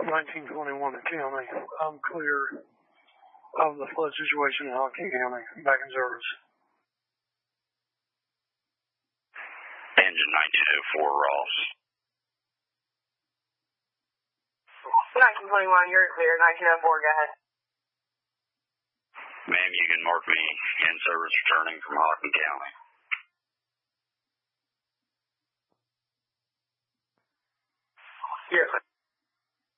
1921 County. I'm clear of the flood situation in Hocking County, back in service. Engine 1904 Ross. 1921, you're clear. 1904, go ahead. Ma'am, you can mark me in service returning from Hocking County. You're clear.